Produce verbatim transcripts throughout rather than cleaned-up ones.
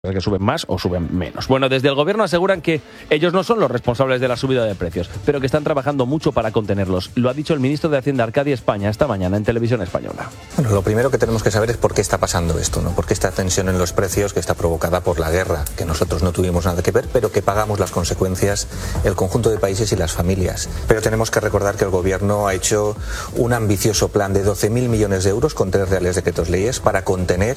que suben más o suben menos. Bueno, desde el gobierno aseguran que ellos no son los responsables de la subida de precios, pero que están trabajando mucho para contenerlos. Lo ha dicho el ministro de Hacienda, Arcadio España, esta mañana en Televisión Española. Bueno, lo primero que tenemos que saber es por qué está pasando esto, ¿no? Por qué esta tensión en los precios que está provocada por la guerra, que nosotros no tuvimos nada que ver, pero que pagamos las consecuencias el conjunto de países y las familias. Pero tenemos que recordar que el gobierno ha hecho un ambicioso plan de doce mil millones de euros con tres reales decretos leyes para contener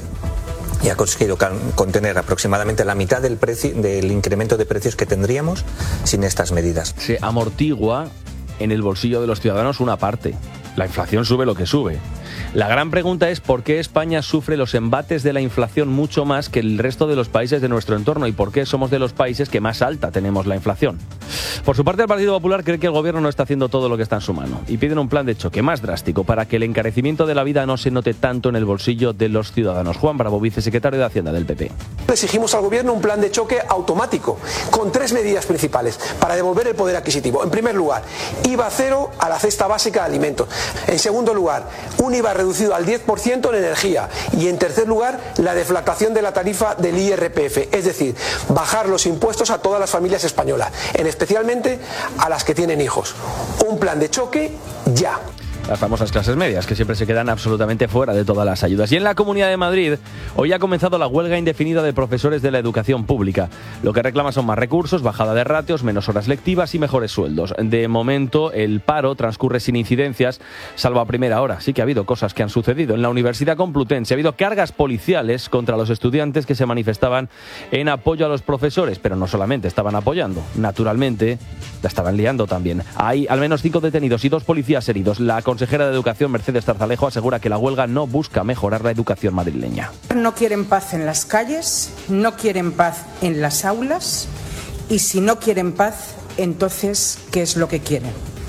y ha conseguido contener aproximadamente la mitad del, precio, del incremento de precios que tendríamos sin estas medidas. Se amortigua en el bolsillo de los ciudadanos una parte. La inflación sube lo que sube. La gran pregunta es por qué España sufre los embates de la inflación mucho más que el resto de los países de nuestro entorno y por qué somos de los países que más alta tenemos la inflación. Por su parte, el Partido Popular cree que el gobierno no está haciendo todo lo que está en su mano y piden un plan de choque más drástico para que el encarecimiento de la vida no se note tanto en el bolsillo de los ciudadanos. Juan Bravo, vicesecretario de Hacienda del P P. Exigimos al gobierno un plan de choque automático con tres medidas principales para devolver el poder adquisitivo. En primer lugar, I V A cero a la cesta básica de alimentos. En segundo lugar, un I V A reducido al diez por ciento en energía. Y en tercer lugar, la deflactación de la tarifa del I R P F, es decir, bajar los impuestos a todas las familias españolas, en especialmente a las que tienen hijos. Un plan de choque ya. Las famosas clases medias, que siempre se quedan absolutamente fuera de todas las ayudas. Y en la Comunidad de Madrid, hoy ha comenzado la huelga indefinida de profesores de la educación pública. Lo que reclama son más recursos, bajada de ratios, menos horas lectivas y mejores sueldos. De momento, el paro transcurre sin incidencias, salvo a primera hora. Sí que ha habido cosas que han sucedido. En la Universidad Complutense ha habido cargas policiales contra los estudiantes que se manifestaban en apoyo a los profesores, pero no solamente estaban apoyando, naturalmente la estaban liando también. Hay al menos cinco detenidos y dos policías heridos. La consejera de Educación, Mercedes Tarzalejo, asegura que la huelga no busca mejorar la educación madrileña. No quieren paz en las calles, no quieren paz en las aulas y si no quieren paz, entonces, ¿qué es lo que quieren?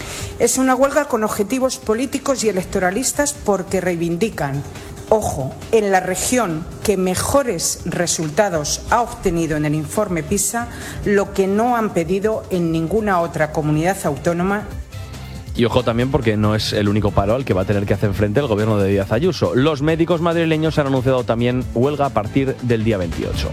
Es una huelga con objetivos políticos y electoralistas porque reivindican, ojo, en la región que mejores resultados ha obtenido en el informe PISA, lo que no han pedido en ninguna otra comunidad autónoma. Y ojo también porque no es el único paro al que va a tener que hacer frente el gobierno de Díaz Ayuso. Los médicos madrileños han anunciado también huelga a partir del día veintiocho.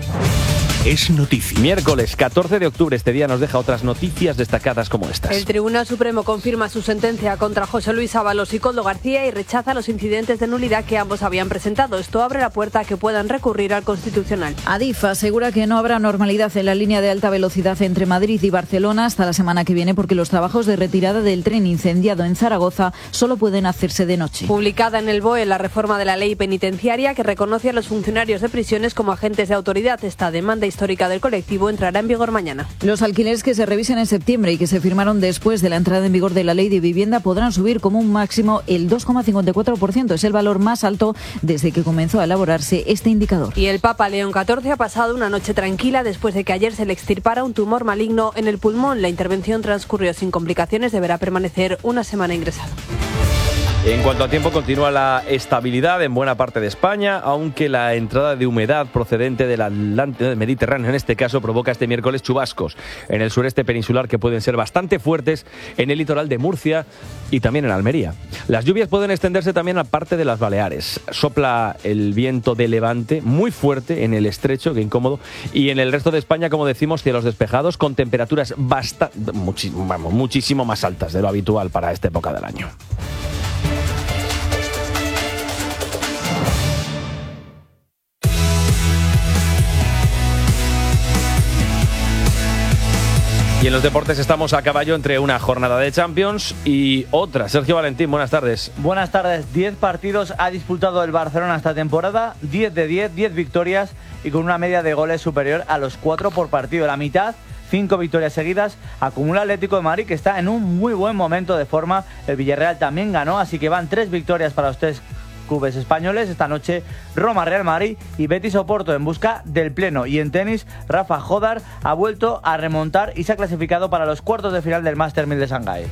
Es noticia. Miércoles catorce de octubre, este día nos deja otras noticias destacadas como estas. El Tribunal Supremo confirma su sentencia contra José Luis Ábalos y Koldo García y rechaza los incidentes de nulidad que ambos habían presentado. Esto abre la puerta a que puedan recurrir al Constitucional. Adif asegura que no habrá normalidad en la línea de alta velocidad entre Madrid y Barcelona hasta la semana que viene porque los trabajos de retirada del tren incendiado en Zaragoza solo pueden hacerse de noche. Publicada en el B O E la reforma de la ley penitenciaria que reconoce a los funcionarios de prisiones como agentes de autoridad. Esta demanda histórica del colectivo entrará en vigor mañana. Los alquileres que se revisen en septiembre y que se firmaron después de la entrada en vigor de la ley de vivienda podrán subir como un máximo el dos coma cincuenta y cuatro por ciento. Es el valor más alto desde que comenzó a elaborarse este indicador. Y el Papa León catorce ha pasado una noche tranquila después de que ayer se le extirpara un tumor maligno en el pulmón. La intervención transcurrió sin complicaciones. Deberá permanecer una semana ingresado. En cuanto a tiempo, continúa la estabilidad en buena parte de España, aunque la entrada de humedad procedente del Atlántico del Mediterráneo, en este caso, provoca este miércoles chubascos en el sureste peninsular que pueden ser bastante fuertes en el litoral de Murcia y también en Almería. Las lluvias pueden extenderse también a parte de las Baleares. Sopla el viento de levante muy fuerte en el estrecho, que incómodo, y en el resto de España, como decimos, cielos despejados con temperaturas bastante, muchísimo, vamos, muchísimo más altas de lo habitual para esta época del año. Y en los deportes estamos a caballo entre una jornada de Champions y otra. Sergio Valentín, buenas tardes. Buenas tardes. diez partidos ha disputado el Barcelona esta temporada, diez de diez, diez victorias y con una media de goles superior a los cuatro por partido. La mitad, cinco victorias seguidas, acumula Atlético de Madrid, que está en un muy buen momento de forma. El Villarreal también ganó, así que van tres victorias para los tres clubes españoles. Esta noche Roma, Real Madrid y Betis Oporto en busca del pleno. Y en tenis, Rafa Jodar ha vuelto a remontar y se ha clasificado para los cuartos de final del Master mil de Shanghái.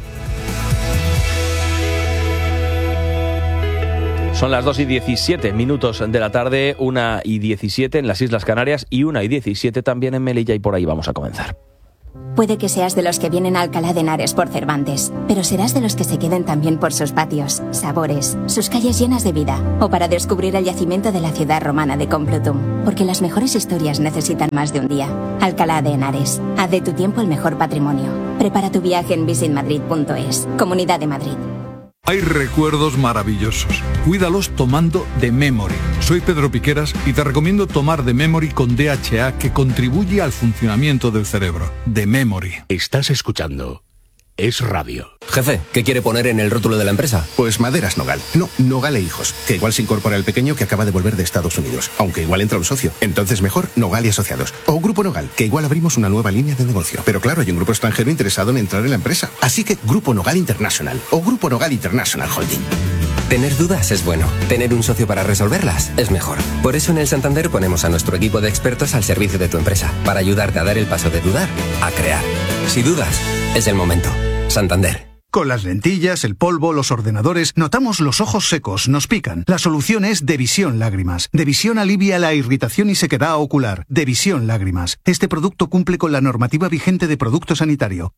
Son las dos y diecisiete minutos de la tarde, una y diecisiete en las Islas Canarias y una y diecisiete también en Melilla, y por ahí vamos a comenzar. Puede que seas de los que vienen a Alcalá de Henares por Cervantes, pero serás de los que se queden también por sus patios, sabores, sus calles llenas de vida, o para descubrir el yacimiento de la ciudad romana de Complutum, porque las mejores historias necesitan más de un día. Alcalá de Henares, haz de tu tiempo el mejor patrimonio. Prepara tu viaje en visit madrid punto es. Comunidad de Madrid. Hay recuerdos maravillosos. Cuídalos tomando The Memory. Soy Pedro Piqueras y te recomiendo tomar The Memory con D H A, que contribuye al funcionamiento del cerebro. The Memory. Estás escuchando Es Radio. Jefe, ¿qué quiere poner en el rótulo de la empresa? Pues Maderas Nogal. No, Nogal e Hijos. Que igual se incorpora el pequeño que acaba de volver de Estados Unidos. Aunque igual entra un socio. Entonces mejor Nogal y Asociados. O Grupo Nogal, que igual abrimos una nueva línea de negocio. Pero claro, hay un grupo extranjero interesado en entrar en la empresa. Así que Grupo Nogal International. O Grupo Nogal International Holding. Tener dudas es bueno. Tener un socio para resolverlas es mejor. Por eso en el Santander ponemos a nuestro equipo de expertos al servicio de tu empresa. Para ayudarte a dar el paso de dudar a crear. Si dudas, es el momento. Santander. Con las lentillas, el polvo, los ordenadores, notamos los ojos secos, nos pican. La solución es Devisión Lágrimas. Devisión alivia la irritación y sequedad ocular. Devisión Lágrimas. Este producto cumple con la normativa vigente de producto sanitario.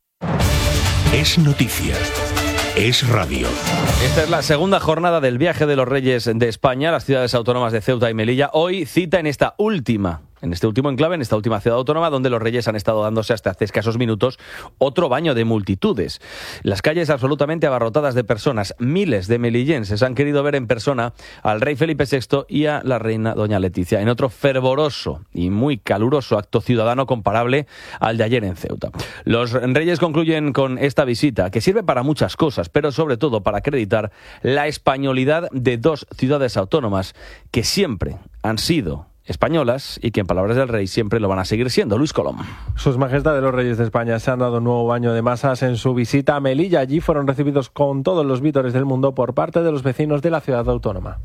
Es noticia. Es radio. Esta es la segunda jornada del viaje de los Reyes de España a las ciudades autónomas de Ceuta y Melilla. Hoy cita en esta última, en este último enclave, en esta última ciudad autónoma, donde los Reyes han estado dándose hasta hace escasos minutos otro baño de multitudes. Las calles absolutamente abarrotadas de personas. Miles de melillenses han querido ver en persona al rey Felipe sexto y a la reina doña Leticia, en otro fervoroso y muy caluroso acto ciudadano comparable al de ayer en Ceuta. Los Reyes concluyen con esta visita, que sirve para muchas cosas, pero sobre todo para acreditar la españolidad de dos ciudades autónomas que siempre han sido españolas y que en palabras del rey siempre lo van a seguir siendo. Luis Colom. Sus Majestades los Reyes de España se han dado un nuevo baño de masas en su visita a Melilla. Allí fueron recibidos con todos los vítores del mundo por parte de los vecinos de la ciudad autónoma.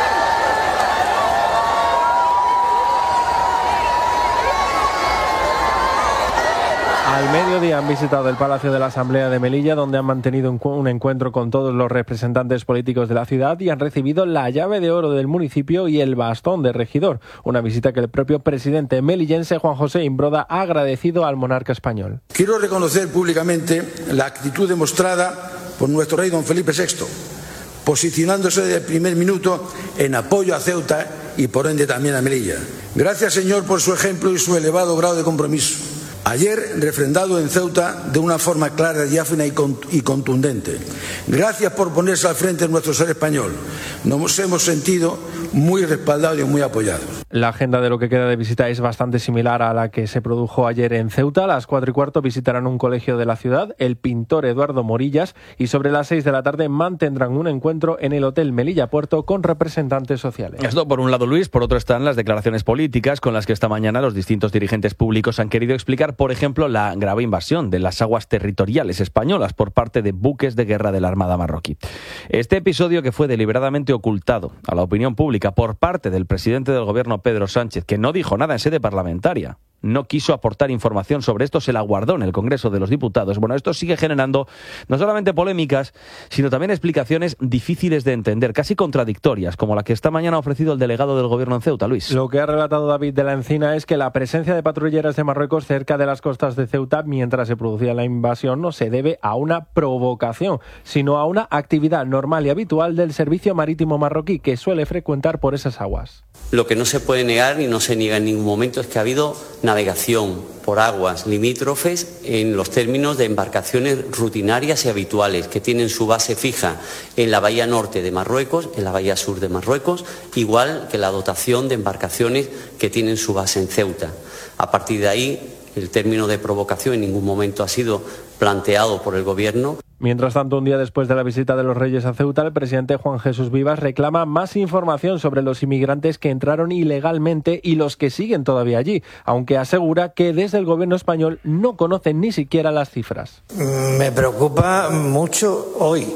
Al mediodía han visitado el Palacio de la Asamblea de Melilla, donde han mantenido un encuentro con todos los representantes políticos de la ciudad y han recibido la llave de oro del municipio y el bastón de regidor. Una visita que el propio presidente melillense, Juan José Imbroda, ha agradecido al monarca español. Quiero reconocer públicamente la actitud demostrada por nuestro rey don Felipe sexto, posicionándose desde el primer minuto en apoyo a Ceuta y por ende también a Melilla. Gracias, señor, por su ejemplo y su elevado grado de compromiso. Ayer refrendado en Ceuta de una forma clara, diáfana y contundente. Gracias por ponerse al frente de nuestro ser español. Nos hemos sentido muy respaldados y muy apoyados. La agenda de lo que queda de visita es bastante similar a la que se produjo ayer en Ceuta. A las cuatro y cuarto visitarán un colegio de la ciudad, el pintor Eduardo Morillas, y sobre las seis de la tarde mantendrán un encuentro en el Hotel Melilla Puerto con representantes sociales. Esto por un lado, Luis. Por otro están las declaraciones políticas con las que esta mañana los distintos dirigentes públicos han querido explicar, por ejemplo, la grave invasión de las aguas territoriales españolas por parte de buques de guerra de la Armada marroquí. Este episodio, que fue deliberadamente ocultado a la opinión pública por parte del presidente del gobierno, Pedro Sánchez, que no dijo nada en sede parlamentaria, no quiso aportar información sobre esto, se la guardó en el Congreso de los Diputados. Bueno, esto sigue generando no solamente polémicas, sino también explicaciones difíciles de entender, casi contradictorias, como la que esta mañana ha ofrecido el delegado del Gobierno en Ceuta, Luis. Lo que ha relatado David de la Encina es que la presencia de patrulleras de Marruecos cerca de las costas de Ceuta mientras se producía la invasión no se debe a una provocación, sino a una actividad normal y habitual del servicio marítimo marroquí que suele frecuentar por esas aguas. Lo que no se puede negar y no se niega en ningún momento es que ha habido navegación por aguas limítrofes en los términos de embarcaciones rutinarias y habituales que tienen su base fija en la bahía norte de Marruecos, en la bahía sur de Marruecos, igual que la dotación de embarcaciones que tienen su base en Ceuta. A partir de ahí, el término de provocación en ningún momento ha sido planteado por el Gobierno. Mientras tanto, un día después de la visita de los Reyes a Ceuta, el presidente Juan Jesús Vivas reclama más información sobre los inmigrantes que entraron ilegalmente y los que siguen todavía allí, aunque asegura que desde el gobierno español no conocen ni siquiera las cifras. Me preocupa mucho hoy,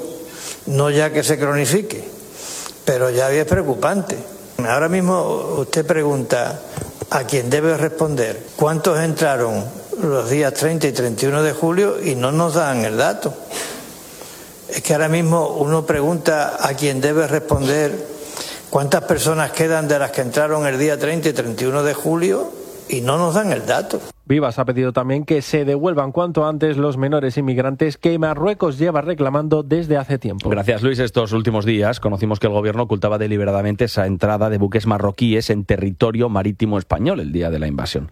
no ya que se cronifique, pero ya es preocupante. Ahora mismo usted pregunta a quien debe responder cuántos entraron los días treinta y treinta y uno de julio y no nos dan el dato. Es que ahora mismo uno pregunta a quien debe responder cuántas personas quedan de las que entraron el día treinta y treinta y uno de julio y no nos dan el dato. Vivas ha pedido también que se devuelvan cuanto antes los menores inmigrantes que Marruecos lleva reclamando desde hace tiempo. Gracias, Luis. Estos últimos días conocimos que el gobierno ocultaba deliberadamente esa entrada de buques marroquíes en territorio marítimo español el día de la invasión.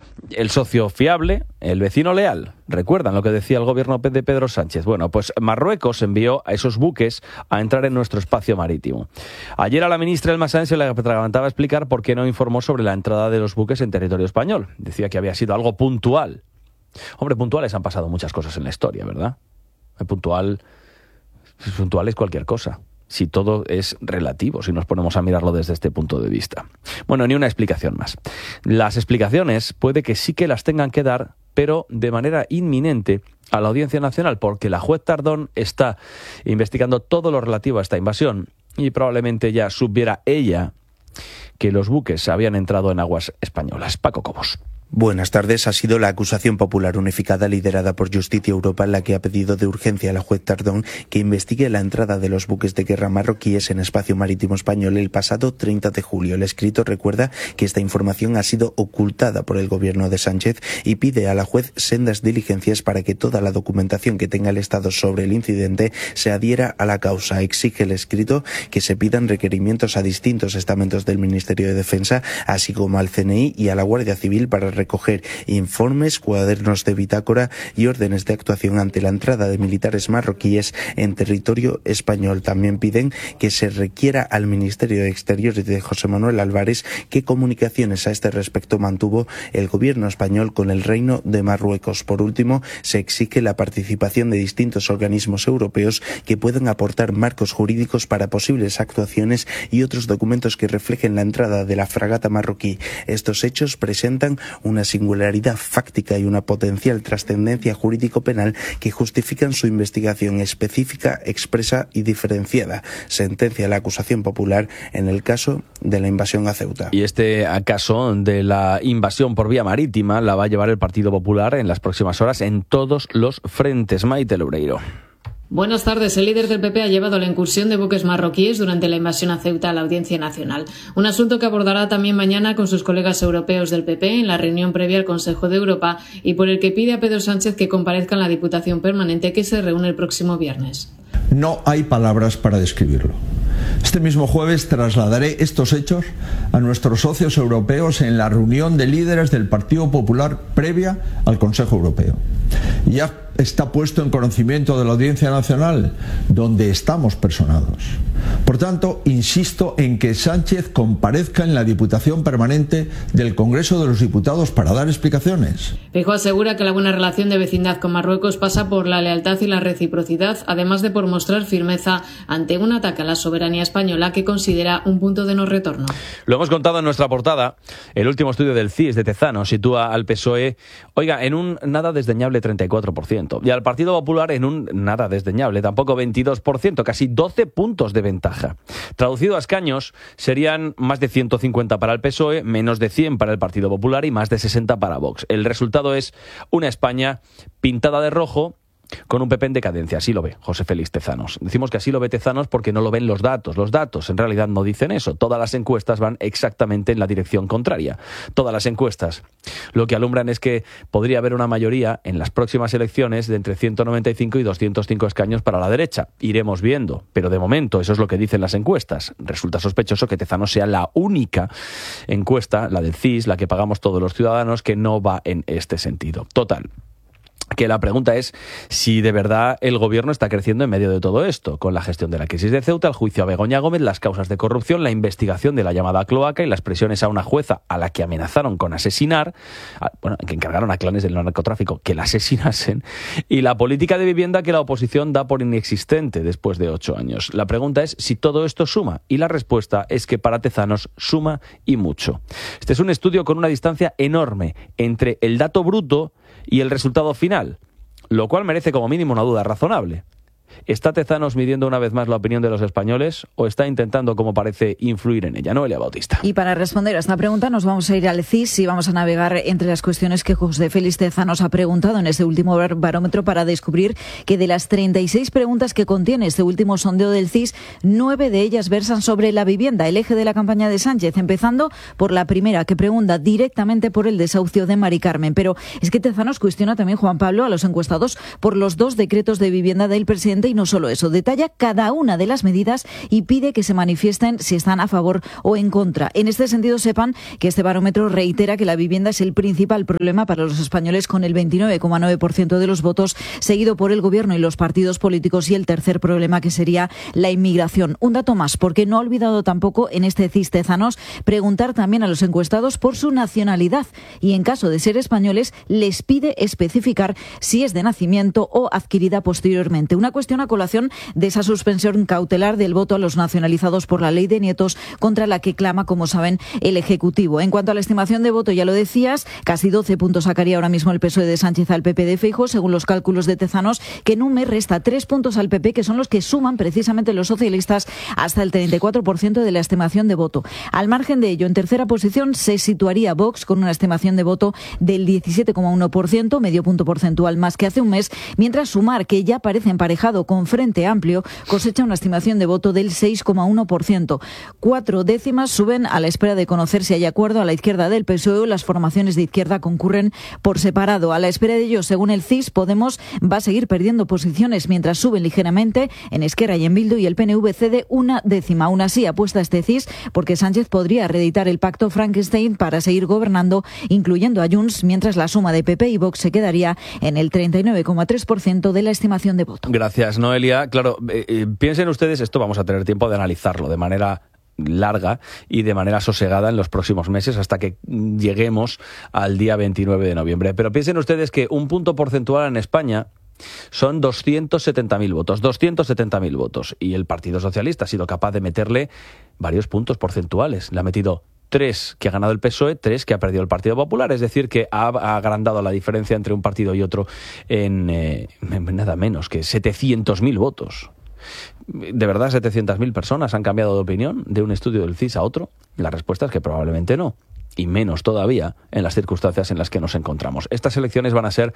El socio fiable, el vecino leal. ¿Recuerdan lo que decía el gobierno de Pedro Sánchez? Bueno, pues Marruecos envió a esos buques a entrar en nuestro espacio marítimo. Ayer a la ministra Elma Sáenz se le atragantaba a explicar por qué no informó sobre la entrada de los buques en territorio español. Decía que había sido algo puntual. Hombre, puntuales han pasado muchas cosas en la historia, ¿verdad? Puntual, puntual es cualquier cosa. Si todo es relativo, si nos ponemos a mirarlo desde este punto de vista. Bueno, ni una explicación más. Las explicaciones puede que sí que las tengan que dar, pero de manera inminente a la Audiencia Nacional, porque la juez Tardón está investigando todo lo relativo a esta invasión y probablemente ya supiera ella que los buques habían entrado en aguas españolas. Paco Cobos. Buenas tardes. Ha sido la acusación popular unificada liderada por Justicia Europa la que ha pedido de urgencia a la juez Tardón que investigue la entrada de los buques de guerra marroquíes en espacio marítimo español el pasado treinta de julio. El escrito recuerda que esta información ha sido ocultada por el gobierno de Sánchez y pide a la juez sendas diligencias para que toda la documentación que tenga el Estado sobre el incidente se adhiera a la causa. Exige el escrito que se pidan requerimientos a distintos estamentos del Ministerio de Defensa, así como al C N I y a la Guardia Civil para recoger informes, cuadernos de bitácora y órdenes de actuación ante la entrada de militares marroquíes en territorio español. También piden que se requiera al Ministerio de Exteriores de José Manuel Álvarez qué comunicaciones a este respecto mantuvo el gobierno español con el Reino de Marruecos. Por último, se exige la participación de distintos organismos europeos que puedan aportar marcos jurídicos para posibles actuaciones y otros documentos que reflejen la entrada de la fragata marroquí. Estos hechos presentan una singularidad fáctica y una potencial trascendencia jurídico-penal que justifican su investigación específica, expresa y diferenciada. Sentencia la acusación popular en el caso de la invasión a Ceuta. Y este caso de la invasión por vía marítima la va a llevar el Partido Popular en las próximas horas en todos los frentes. Maite Loureiro. Buenas tardes. El líder del P P ha llevado la incursión de buques marroquíes durante la invasión a Ceuta a la Audiencia Nacional. Un asunto que abordará también mañana con sus colegas europeos del P P en la reunión previa al Consejo de Europa y por el que pide a Pedro Sánchez que comparezca en la Diputación Permanente que se reúne el próximo viernes. No hay palabras para describirlo. Este mismo jueves trasladaré estos hechos a nuestros socios europeos en la reunión de líderes del Partido Popular previa al Consejo Europeo. Ya está puesto en conocimiento de la Audiencia Nacional, donde estamos personados. Por tanto, insisto en que Sánchez comparezca en la Diputación Permanente del Congreso de los Diputados para dar explicaciones. Feijóo asegura que la buena relación de vecindad con Marruecos pasa por la lealtad y la reciprocidad, además de por mostrar firmeza ante un ataque a la soberanía española que considera un punto de no retorno. Lo hemos contado en nuestra portada. El último estudio del C I S de Tezanos sitúa al P S O E, oiga, en un nada desdeñable treinta y cuatro por ciento y al Partido Popular en un nada desdeñable, tampoco veintidós por ciento, casi doce puntos de ventaja. Traducido a escaños, serían más de ciento cincuenta para el P S O E, menos de cien para el Partido Popular y más de sesenta para Vox. El resultado es una España pintada de rojo, con un P P en decadencia. Así lo ve José Félix Tezanos. Decimos que así lo ve Tezanos porque no lo ven los datos. Los datos en realidad no dicen eso. Todas las encuestas van exactamente en la dirección contraria. Todas las encuestas lo que alumbran es que podría haber una mayoría en las próximas elecciones de entre ciento noventa y cinco y doscientos cinco escaños para la derecha. Iremos viendo, pero de momento eso es lo que dicen las encuestas. Resulta sospechoso que Tezanos sea la única encuesta, la del C I S, la que pagamos todos los ciudadanos, que no va en este sentido. Total, que la pregunta es si de verdad el gobierno está creciendo en medio de todo esto, con la gestión de la crisis de Ceuta, el juicio a Begoña Gómez, las causas de corrupción, la investigación de la llamada cloaca y las presiones a una jueza a la que amenazaron con asesinar, a, bueno, que encargaron a clanes del narcotráfico que la asesinasen, y la política de vivienda que la oposición da por inexistente después de ocho años. La pregunta es si todo esto suma, y la respuesta es que para Tezanos suma y mucho. Este es un estudio con una distancia enorme entre el dato bruto y el resultado final, lo cual merece como mínimo una duda razonable. ¿Está Tezanos midiendo una vez más la opinión de los españoles o está intentando, como parece, influir en ella? Noelia Bautista. Y para responder a esta pregunta nos vamos a ir al C I S y vamos a navegar entre las cuestiones que José Félix Tezanos ha preguntado en este último barómetro para descubrir que de las treinta y seis preguntas que contiene este último sondeo del C I S, nueve de ellas versan sobre la vivienda, el eje de la campaña de Sánchez, empezando por la primera, que pregunta directamente por el desahucio de Mari Carmen. Pero es que Tezanos cuestiona también, Juan Pablo, a los encuestados por los dos decretos de vivienda del presidente y no solo eso, detalla cada una de las medidas y pide que se manifiesten si están a favor o en contra. En este sentido, sepan que este barómetro reitera que la vivienda es el principal problema para los españoles, con el veintinueve coma nueve por ciento de los votos, seguido por el gobierno y los partidos políticos, y el tercer problema, que sería la inmigración. Un dato más, porque no ha olvidado tampoco en este C I S Tezanos preguntar también a los encuestados por su nacionalidad y, en caso de ser españoles, les pide especificar si es de nacimiento o adquirida posteriormente. Una cuestión a colación de esa suspensión cautelar del voto a los nacionalizados por la ley de nietos, contra la que clama, como saben, el Ejecutivo. En cuanto a la estimación de voto, ya lo decías, casi doce puntos sacaría ahora mismo el P S O E de Sánchez al P P de Feijóo, según los cálculos de Tezanos, que en un mes resta tres puntos al P P, que son los que suman precisamente los socialistas hasta el treinta y cuatro por ciento de la estimación de voto. Al margen de ello, en tercera posición se situaría Vox, con una estimación de voto del diecisiete coma uno por ciento, medio punto porcentual más que hace un mes, mientras Sumar, que ya parece emparejado con Frente Amplio, cosecha una estimación de voto del seis coma uno por ciento. Cuatro décimas suben a la espera de conocer si hay acuerdo a la izquierda del P S O E. Las formaciones de izquierda concurren por separado. A la espera de ello, según el C I S, Podemos va a seguir perdiendo posiciones, mientras suben ligeramente en Esquerra y en Bildu, y el P N V cede una décima. Aún así, apuesta este C I S porque Sánchez podría reeditar el pacto Frankenstein para seguir gobernando, incluyendo a Junts, mientras la suma de P P y Vox se quedaría en el treinta y nueve coma tres por ciento de la estimación de voto. Gracias, Noelia. Claro, eh, eh, piensen ustedes, esto vamos a tener tiempo de analizarlo de manera larga y de manera sosegada en los próximos meses hasta que lleguemos al día veintinueve de noviembre. Pero piensen ustedes que un punto porcentual en España son doscientos setenta mil votos, doscientos setenta mil votos, y el Partido Socialista ha sido capaz de meterle varios puntos porcentuales. Le ha metido tres que ha ganado el P S O E, tres que ha perdido el Partido Popular, es decir, que ha, ha agrandado la diferencia entre un partido y otro en, eh, en nada menos que setecientos mil votos. ¿De verdad setecientas mil personas han cambiado de opinión de un estudio del C I S a otro? La respuesta es que probablemente no, y menos todavía en las circunstancias en las que nos encontramos. Estas elecciones van a ser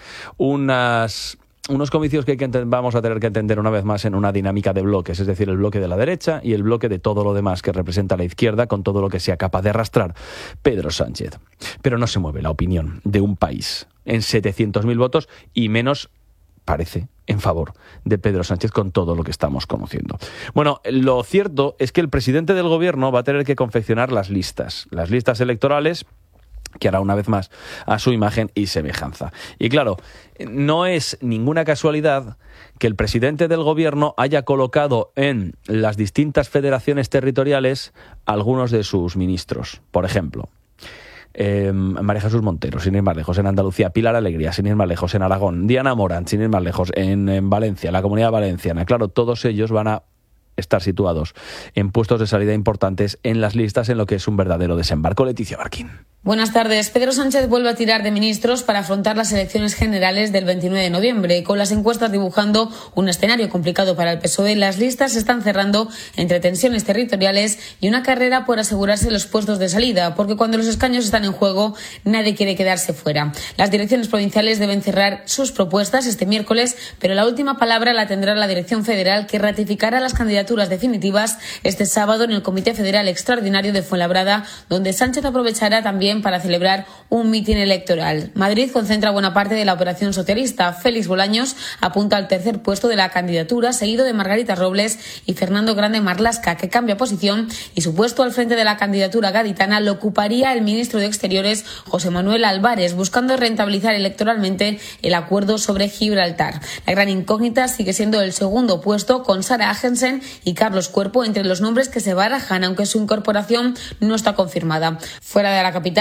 unas... unos comicios que, hay que vamos a tener que entender una vez más en una dinámica de bloques, es decir, el bloque de la derecha y el bloque de todo lo demás que representa la izquierda, con todo lo que sea capaz de arrastrar Pedro Sánchez. Pero no se mueve la opinión de un país en setecientos mil votos, y menos parece en favor de Pedro Sánchez con todo lo que estamos conociendo. Bueno, lo cierto es que el presidente del gobierno va a tener que confeccionar las listas, las listas electorales, que hará una vez más a su imagen y semejanza. Y claro, no es ninguna casualidad que el presidente del gobierno haya colocado en las distintas federaciones territoriales algunos de sus ministros. Por ejemplo, eh, María Jesús Montero, sin ir más lejos, en Andalucía; Pilar Alegría, sin ir más lejos, en Aragón; Diana Morán, sin ir más lejos, en, en Valencia, la Comunidad Valenciana. Claro, todos ellos van a estar situados en puestos de salida importantes en las listas, en lo que es un verdadero desembarco. Leticia Barquín. Buenas tardes. Pedro Sánchez vuelve a tirar de ministros para afrontar las elecciones generales del veintinueve de noviembre. Con las encuestas dibujando un escenario complicado para el P S O E, las listas se están cerrando entre tensiones territoriales y una carrera por asegurarse los puestos de salida, porque cuando los escaños están en juego, nadie quiere quedarse fuera. Las direcciones provinciales deben cerrar sus propuestas este miércoles, pero la última palabra la tendrá la dirección federal, que ratificará las candidaturas definitivas este sábado en el Comité Federal Extraordinario de Fuenlabrada, donde Sánchez aprovechará también para celebrar un mitin electoral. Madrid concentra buena parte de la operación socialista. Félix Bolaños apunta al tercer puesto de la candidatura, seguido de Margarita Robles y Fernando Grande Marlaska, que cambia posición, y su puesto al frente de la candidatura gaditana lo ocuparía el ministro de Exteriores, José Manuel Álvarez, buscando rentabilizar electoralmente el acuerdo sobre Gibraltar. La gran incógnita sigue siendo el segundo puesto, con Sara Agensen y Carlos Cuerpo entre los nombres que se barajan, aunque su incorporación no está confirmada. Fuera de la capital,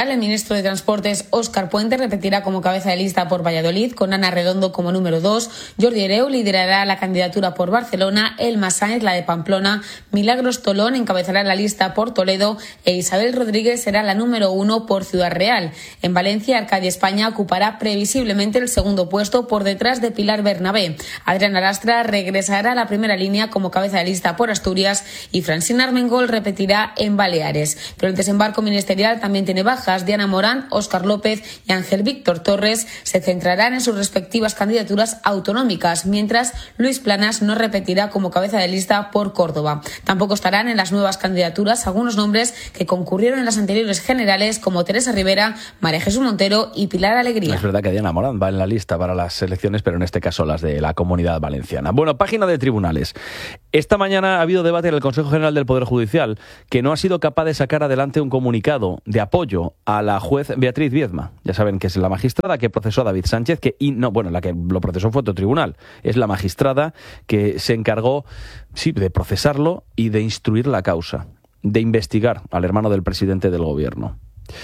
capital, el ministro de Transportes, Óscar Puente, repetirá como cabeza de lista por Valladolid, con Ana Redondo como número dos. Jordi Hereu liderará la candidatura por Barcelona, Elma Sáenz la de Pamplona, Milagros Tolón encabezará la lista por Toledo e Isabel Rodríguez será la número uno por Ciudad Real. En Valencia, Arcadia España ocupará previsiblemente el segundo puesto por detrás de Pilar Bernabé. Adrián Arastra regresará a la primera línea como cabeza de lista por Asturias y Francina Armengol repetirá en Baleares. Pero el desembarco ministerial también tiene bajas. Diana Morán, Óscar López y Ángel Víctor Torres se centrarán en sus respectivas candidaturas autonómicas, mientras Luis Planas no repetirá como cabeza de lista por Córdoba. Tampoco estarán en las nuevas candidaturas algunos nombres que concurrieron en las anteriores generales, como Teresa Rivera, María Jesús Montero y Pilar Alegría. Es verdad que Diana Morán va en la lista para las elecciones, pero en este caso las de la Comunidad Valenciana. Bueno, página de tribunales. Esta mañana ha habido debate en el Consejo General del Poder Judicial, que no ha sido capaz de sacar adelante un comunicado de apoyo a la juez Beatriz Viedma. Ya saben que es la magistrada que procesó a David Sánchez, que y no, bueno, la que lo procesó fue otro tribunal. Es la magistrada que se encargó, sí, de procesarlo y de instruir la causa, de investigar al hermano del presidente del gobierno.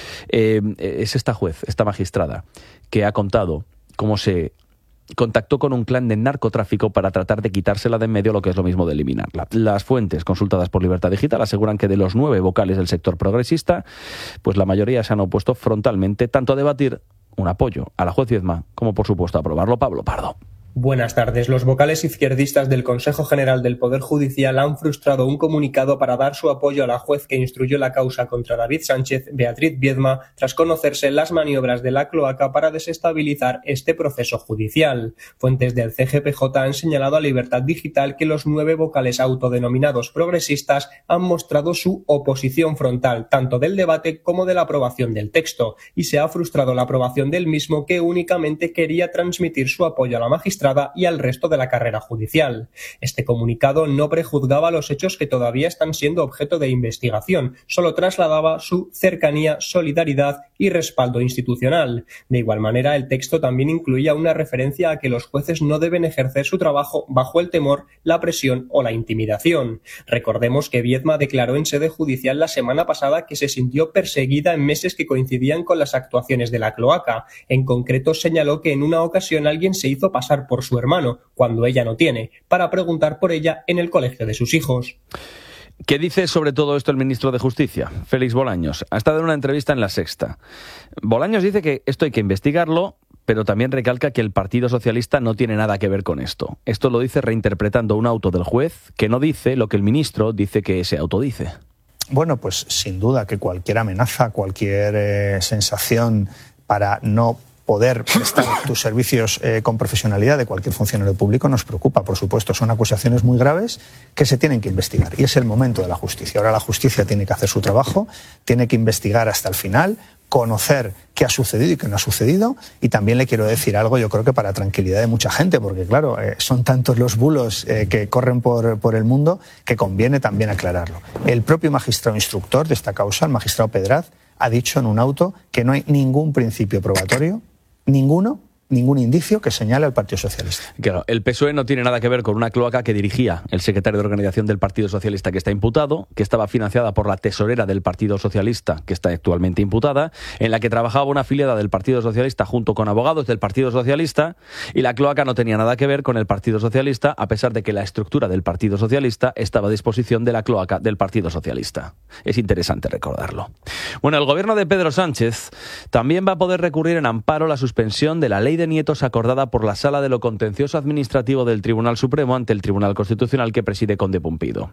Eh, es esta juez, esta magistrada, que ha contado cómo se contactó con un clan de narcotráfico para tratar de quitársela de en medio, lo que es lo mismo de eliminarla. Las fuentes consultadas por Libertad Digital aseguran que de los nueve vocales del sector progresista, pues la mayoría se han opuesto frontalmente tanto a debatir un apoyo a la juez Viedma como, por supuesto, a aprobarlo. Pablo Pardo. Buenas tardes. Los vocales izquierdistas del Consejo General del Poder Judicial han frustrado un comunicado para dar su apoyo a la juez que instruyó la causa contra David Sánchez, Beatriz Viedma, tras conocerse las maniobras de la cloaca para desestabilizar este proceso judicial. Fuentes del C G P J han señalado a Libertad Digital que los nueve vocales autodenominados progresistas han mostrado su oposición frontal, tanto del debate como de la aprobación del texto, y se ha frustrado la aprobación del mismo, que únicamente quería transmitir su apoyo a la magistrada y al resto de la carrera judicial. Este comunicado no prejuzgaba los hechos que todavía están siendo objeto de investigación, solo trasladaba su cercanía, solidaridad y respaldo institucional. De igual manera, el texto también incluía una referencia a que los jueces no deben ejercer su trabajo bajo el temor, la presión o la intimidación. Recordemos que Viedma declaró en sede judicial la semana pasada que se sintió perseguida en meses que coincidían con las actuaciones de la cloaca. En concreto, señaló que en una ocasión alguien se hizo pasar por su hermano, cuando ella no tiene, para preguntar por ella en el colegio de sus hijos. ¿Qué dice sobre todo esto el ministro de Justicia, Félix Bolaños? Ha estado en una entrevista en La Sexta. Bolaños dice que esto hay que investigarlo, pero también recalca que el Partido Socialista no tiene nada que ver con esto. Esto lo dice reinterpretando un auto del juez que no dice lo que el ministro dice que se autodice. Bueno, pues sin duda que cualquier amenaza, cualquier eh, sensación para no poder prestar tus servicios eh, con profesionalidad de cualquier funcionario público nos preocupa, por supuesto. Son acusaciones muy graves que se tienen que investigar y es el momento de la justicia. Ahora la justicia tiene que hacer su trabajo, tiene que investigar hasta el final, conocer qué ha sucedido y qué no ha sucedido, y también le quiero decir algo, yo creo que para tranquilidad de mucha gente, porque claro, eh, son tantos los bulos eh, que corren por, por el mundo que conviene también aclararlo. El propio magistrado instructor de esta causa, el magistrado Pedraz, ha dicho en un auto que no hay ningún principio probatorio, ninguno, ningún indicio que señale al Partido Socialista. Claro, el P S O E no tiene nada que ver con una cloaca que dirigía el secretario de organización del Partido Socialista, que está imputado, que estaba financiada por la tesorera del Partido Socialista, que está actualmente imputada, en la que trabajaba una afiliada del Partido Socialista junto con abogados del Partido Socialista, y la cloaca no tenía nada que ver con el Partido Socialista, a pesar de que la estructura del Partido Socialista estaba a disposición de la cloaca del Partido Socialista. Es interesante recordarlo. Bueno, el gobierno de Pedro Sánchez también va a poder recurrir en amparo la suspensión de la ley de nietos acordada por la Sala de lo Contencioso Administrativo del Tribunal Supremo ante el Tribunal Constitucional que preside Conde Pumpido.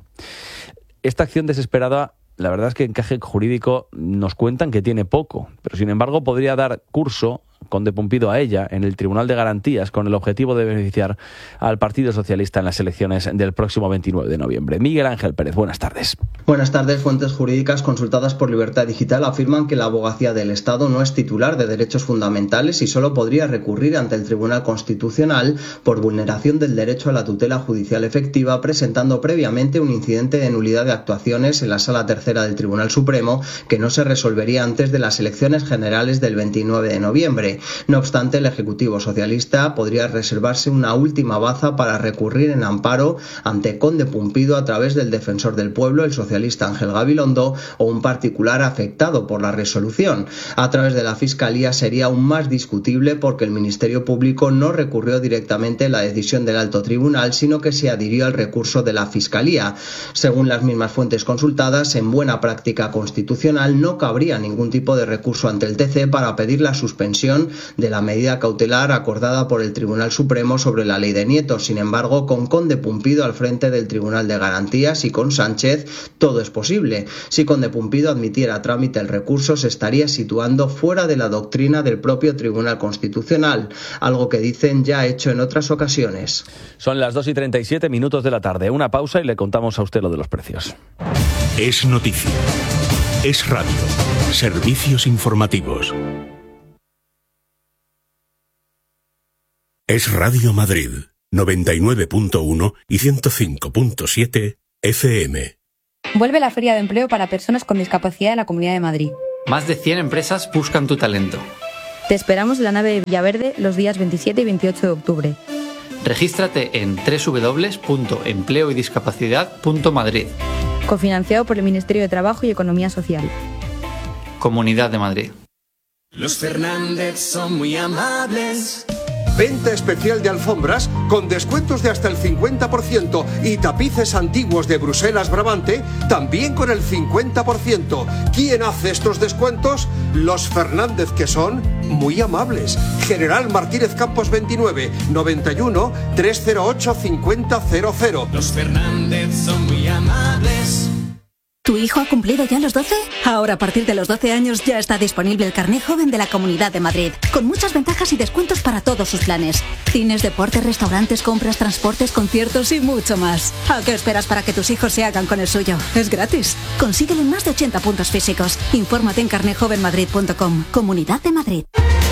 Esta acción desesperada, la verdad es que encaje jurídico nos cuentan que tiene poco, pero sin embargo podría dar curso Conde Pumpido a ella en el Tribunal de Garantías con el objetivo de beneficiar al Partido Socialista en las elecciones del próximo veintinueve de noviembre. Miguel Ángel Pérez, buenas tardes. Buenas tardes. Fuentes jurídicas consultadas por Libertad Digital afirman que la Abogacía del Estado no es titular de derechos fundamentales y solo podría recurrir ante el Tribunal Constitucional por vulneración del derecho a la tutela judicial efectiva, presentando previamente un incidente de nulidad de actuaciones en la Sala Tercera del Tribunal Supremo que no se resolvería antes de las elecciones generales del veintinueve de noviembre. No obstante, el Ejecutivo Socialista podría reservarse una última baza para recurrir en amparo ante Conde Pumpido a través del defensor del pueblo, el socialista Ángel Gabilondo, o un particular afectado por la resolución. A través de la Fiscalía sería aún más discutible porque el Ministerio Público no recurrió directamente la decisión del alto tribunal, sino que se adhirió al recurso de la Fiscalía. Según las mismas fuentes consultadas, en buena práctica constitucional no cabría ningún tipo de recurso ante el T C para pedir la suspensión de la medida cautelar acordada por el Tribunal Supremo sobre la ley de nietos. Sin embargo, con Conde Pumpido al frente del Tribunal de Garantías y con Sánchez, todo es posible. Si Conde Pumpido admitiera a trámite el recurso, se estaría situando fuera de la doctrina del propio Tribunal Constitucional, algo que dicen ya ha hecho en otras ocasiones. Son las dos y treinta y siete minutos de la tarde. Una pausa y le contamos a usted lo de los precios. Es noticia. Es radio. Servicios informativos. Es Radio Madrid, noventa y nueve punto uno y ciento cinco punto siete F M. Vuelve la Feria de Empleo para personas con discapacidad en la Comunidad de Madrid. Más de cien empresas buscan tu talento. Te esperamos en la nave de Villaverde los días veintisiete y veintiocho de octubre. Regístrate en doble u doble u doble u punto empleo y discapacidad punto madrid. Cofinanciado por el Ministerio de Trabajo y Economía Social. Comunidad de Madrid. Los Fernández son muy amables. Venta especial de alfombras con descuentos de hasta el cincuenta por ciento y tapices antiguos de Bruselas Brabante también con el cincuenta por ciento. ¿Quién hace estos descuentos? Los Fernández, que son muy amables. General Martínez Campos veintinueve, noventa y uno, trescientos ocho, cincuenta cero cero. Los Fernández son muy amables. ¿Tu hijo ha cumplido ya los doce? Ahora, a partir de los doce años, ya está disponible el carné joven de la Comunidad de Madrid, con muchas ventajas y descuentos para todos sus planes. Cines, deportes, restaurantes, compras, transportes, conciertos y mucho más. ¿A qué esperas para que tus hijos se hagan con el suyo? Es gratis. Consíguelo en más de ochenta puntos físicos. Infórmate en carné joven madrid punto com. Comunidad de Madrid.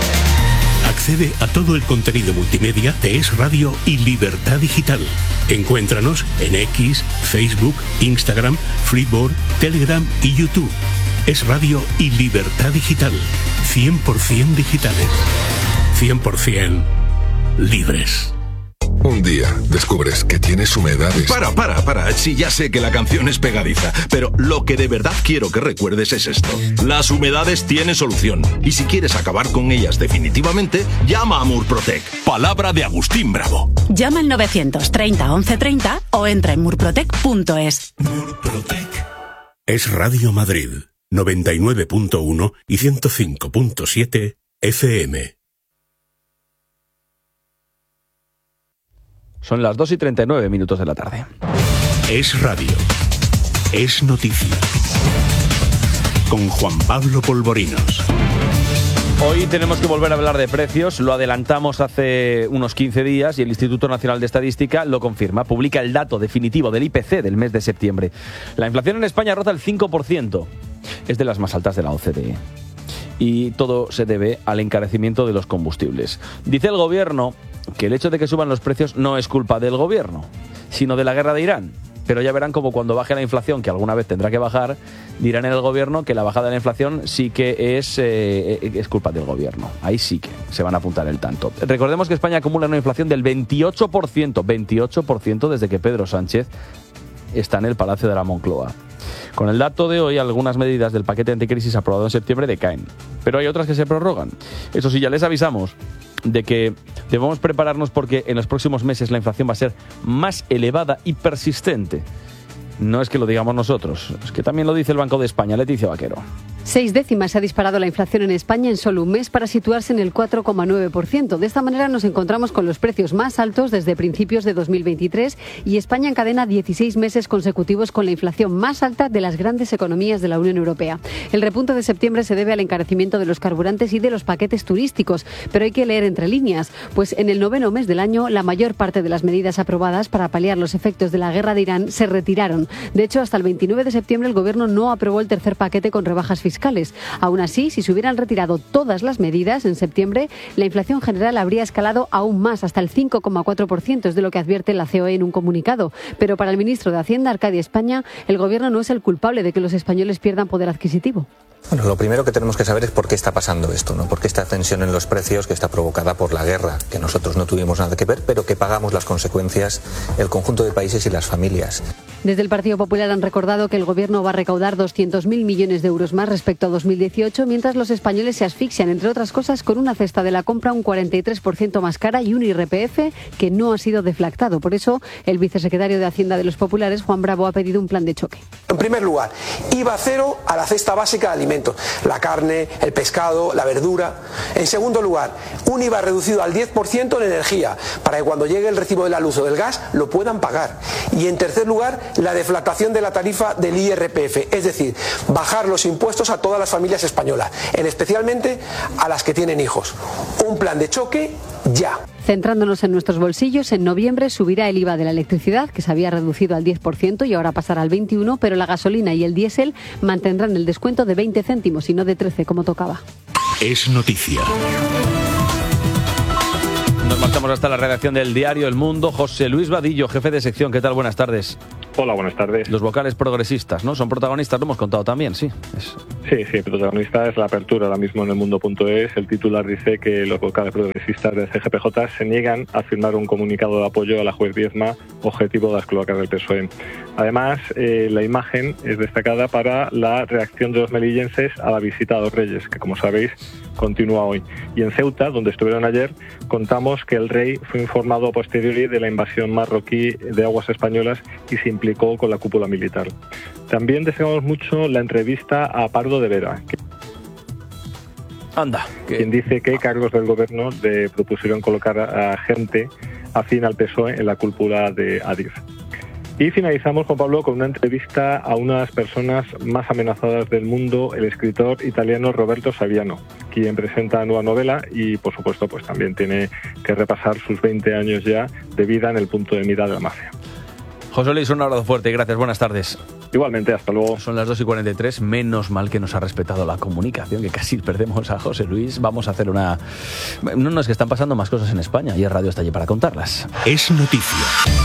Accede a todo el contenido multimedia de Es Radio y Libertad Digital. Encuéntranos en X, Facebook, Instagram, Freeboard, Telegram y YouTube. Es Radio y Libertad Digital. cien por ciento digitales. cien por ciento libres. Un día descubres que tienes humedades. Para, para, para. Sí, ya sé que la canción es pegadiza, pero lo que de verdad quiero que recuerdes es esto. Las humedades tienen solución. Y si quieres acabar con ellas definitivamente, llama a Murprotec. Palabra de Agustín Bravo. Llama al novecientos treinta once treinta o entra en murprotec punto es. Murprotec. Es Radio Madrid, noventa y nueve punto uno y ciento cinco punto siete F M. Son las dos y treinta y nueve minutos de la tarde. Es radio. Es noticia. Con Juan Pablo Polvorinos. Hoy tenemos que volver a hablar de precios. Lo adelantamos hace unos quince días y el Instituto Nacional de Estadística lo confirma. Publica el dato definitivo del I P C del mes de septiembre. La inflación en España roza el cinco por ciento. Es de las más altas de la O C D E. Y todo se debe al encarecimiento de los combustibles. Dice el gobierno que el hecho de que suban los precios no es culpa del gobierno, sino de la guerra de Irán. Pero ya verán como cuando baje la inflación, que alguna vez tendrá que bajar, dirán en el gobierno que la bajada de la inflación sí que es, eh, es culpa del gobierno. Ahí sí que se van a apuntar el tanto. Recordemos que España acumula una inflación del veintiocho por ciento, veintiocho por ciento desde que Pedro Sánchez está en el Palacio de la Moncloa. Con el dato de hoy, algunas medidas del paquete anticrisis aprobado en septiembre decaen, pero hay otras que se prorrogan. Eso sí, ya les avisamos de que debemos prepararnos porque en los próximos meses la inflación va a ser más elevada y persistente. No es que lo digamos nosotros, es que también lo dice el Banco de España. Leticia Vaquero. Seis décimas se ha disparado la inflación en España en solo un mes para situarse en el cuatro coma nueve por ciento. De esta manera nos encontramos con los precios más altos desde principios de dos mil veintitrés y España encadena dieciséis meses consecutivos con la inflación más alta de las grandes economías de la Unión Europea. El repunte de septiembre se debe al encarecimiento de los carburantes y de los paquetes turísticos, pero hay que leer entre líneas, pues en el noveno mes del año la mayor parte de las medidas aprobadas para paliar los efectos de la guerra de Irán se retiraron. De hecho, hasta el veintinueve de septiembre el Gobierno no aprobó el tercer paquete con rebajas fiscales fiscales. Aún así, si se hubieran retirado todas las medidas en septiembre, la inflación general habría escalado aún más, hasta el cinco coma cuatro por ciento, es de lo que advierte la C O E en un comunicado. Pero para el ministro de Hacienda, Arcadio España, el gobierno no es el culpable de que los españoles pierdan poder adquisitivo. Bueno, lo primero que tenemos que saber es por qué está pasando esto, ¿no? Por qué esta tensión en los precios que está provocada por la guerra, que nosotros no tuvimos nada que ver, pero que pagamos las consecuencias el conjunto de países y las familias. Desde el Partido Popular han recordado que el Gobierno va a recaudar doscientos mil millones de euros más respecto a dos mil dieciocho, mientras los españoles se asfixian, entre otras cosas, con una cesta de la compra un cuarenta y tres por ciento más cara y un I R P F que no ha sido deflactado. Por eso, el vicesecretario de Hacienda de los Populares, Juan Bravo, ha pedido un plan de choque. En primer lugar, I V A cero a la cesta básica de alimentos, la carne, el pescado, la verdura. En segundo lugar, un I V A reducido al diez por ciento en energía, para que cuando llegue el recibo de la luz o del gas lo puedan pagar. Y en tercer lugar, la deflactación de la tarifa del I R P F, es decir, bajar los impuestos a todas las familias españolas, en especialmente a las que tienen hijos. Un plan de choque ya. Centrándonos en nuestros bolsillos, en noviembre subirá el I V A de la electricidad, que se había reducido al diez por ciento y ahora pasará al veintiuno por ciento, pero la gasolina y el diésel mantendrán el descuento de veinte céntimos y no de trece como tocaba. Es noticia. Nos marchamos hasta la redacción del diario El Mundo. José Luis Vadillo, jefe de sección. ¿Qué tal? Buenas tardes. Hola, buenas tardes. Los vocales progresistas, ¿no? Son protagonistas, lo hemos contado también, sí. Es... Sí, sí, protagonista es la apertura ahora mismo en el mundo punto es. El titular dice que los vocales progresistas del C G P J se niegan a firmar un comunicado de apoyo a la juez Viedma, objetivo de las cloacas del P S O E. Además, eh, la imagen es destacada para la reacción de los melillenses a la visita a los Reyes, que como sabéis continúa hoy. Y en Ceuta, donde estuvieron ayer, contamos que el rey fue informado a posteriori de la invasión marroquí de aguas españolas y se implicó con la cúpula militar. También destacamos mucho la entrevista a Pardo de Vera, que Anda, que... quien dice que cargos del gobierno le propusieron colocar a gente afín al P S O E en la cúpula de Adif. Y finalizamos, Juan Pablo, con una entrevista a una de las personas más amenazadas del mundo, el escritor italiano Roberto Saviano, quien presenta nueva novela y, por supuesto, pues también tiene que repasar sus veinte años ya de vida en el punto de mira de la mafia. José Luis, un abrazo fuerte y gracias. Buenas tardes. Igualmente, hasta luego. Son las dos y cuarenta y tres. Menos mal que nos ha respetado la comunicación, que casi perdemos a José Luis. Vamos a hacer una... No, no, es que están pasando más cosas en España y el radio está allí para contarlas. Es noticia.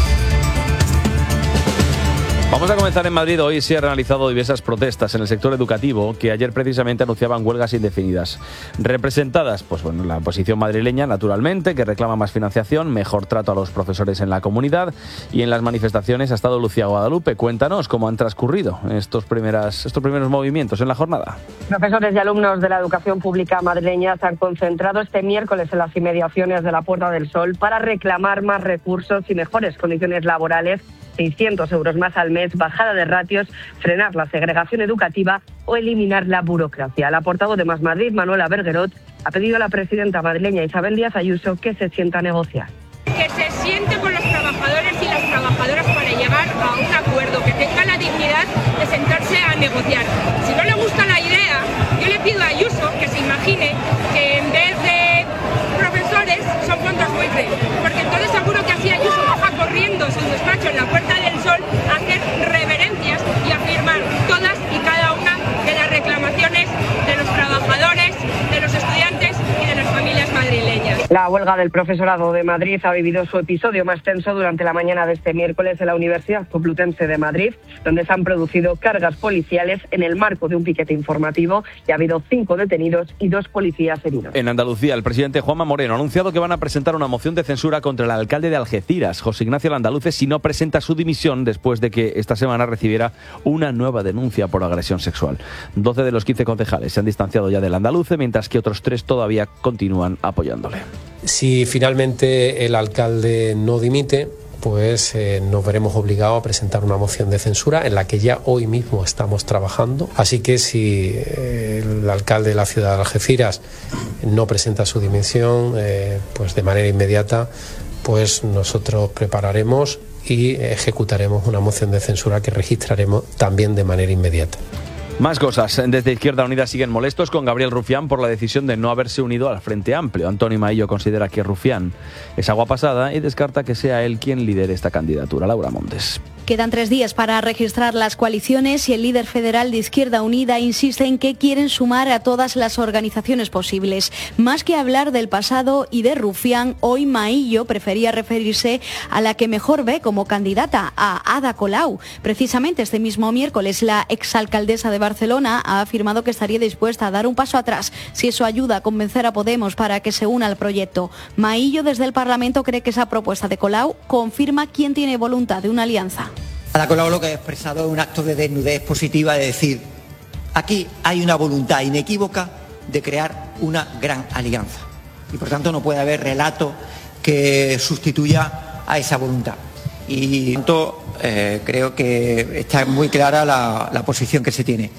Vamos a comenzar en Madrid. Hoy se han realizado diversas protestas en el sector educativo que ayer precisamente anunciaban huelgas indefinidas. Representadas, pues bueno, la oposición madrileña, naturalmente, que reclama más financiación, mejor trato a los profesores en la comunidad, y en las manifestaciones ha estado Lucía Guadalupe. Cuéntanos cómo han transcurrido estos, primeras, estos primeros movimientos en la jornada. Profesores y alumnos de la educación pública madrileña se han concentrado este miércoles en las inmediaciones de la Puerta del Sol para reclamar más recursos y mejores condiciones laborales, seiscientos euros más al mes, bajada de ratios, frenar la segregación educativa o eliminar la burocracia. La portavoz de Más Madrid, Manuela Berguerot, ha pedido a la presidenta madrileña Isabel Díaz Ayuso que se sienta a negociar. Que se siente con los trabajadores y las trabajadoras para llegar a un acuerdo, que tenga la dignidad de sentarse a negociar. Si no le gusta la idea, yo le pido a Ayuso que se imagine que en vez de profesores son fondos buitre, porque entonces seguro que así Ayuso baja corriendo su despacho en la Puerta del Sol a hacer reverencias y a firmar todas y cada una de las reclamaciones de los trabajadores, de los estudiantes y de las familias madrileñas. La huelga del profesorado de Madrid ha vivido su episodio más tenso durante la mañana de este miércoles en la Universidad Complutense de Madrid, donde se han producido cargas policiales en el marco de un piquete informativo y ha habido cinco detenidos y dos policías heridos. En Andalucía, el presidente Juanma Moreno ha anunciado que van a presentar una moción de censura contra el alcalde de Algeciras, José Ignacio Landaluce, si no presenta su dimisión después de que esta semana recibiera una nueva denuncia por agresión sexual. doce de los quince concejales se han distanciado ya del Landaluce, mientras que otros tres todavía continúan apoyándole. Si finalmente el alcalde no dimite, pues eh, nos veremos obligados a presentar una moción de censura en la que ya hoy mismo estamos trabajando. Así que si eh, el alcalde de la ciudad de Algeciras no presenta su dimisión, eh, pues de manera inmediata, pues nosotros prepararemos y ejecutaremos una moción de censura que registraremos también de manera inmediata. Más cosas. Desde Izquierda Unida siguen molestos con Gabriel Rufián por la decisión de no haberse unido al Frente Amplio. Antonio Maillo considera que Rufián es agua pasada y descarta que sea él quien lidere esta candidatura. Laura Montes. Quedan tres días para registrar las coaliciones y el líder federal de Izquierda Unida insiste en que quieren sumar a todas las organizaciones posibles. Más que hablar del pasado y de Rufián, hoy Maillo prefería referirse a la que mejor ve como candidata, a Ada Colau. Precisamente este mismo miércoles la exalcaldesa de Barcelona ha afirmado que estaría dispuesta a dar un paso atrás si eso ayuda a convencer a Podemos para que se una al proyecto. Maillo desde el Parlamento cree que esa propuesta de Colau confirma quién tiene voluntad de una alianza. Ada Colau lo que ha expresado es un acto de desnudez positiva, de decir, aquí hay una voluntad inequívoca de crear una gran alianza y por tanto no puede haber relato que sustituya a esa voluntad. Y tanto, eh, creo que está muy clara la, la posición que se tiene.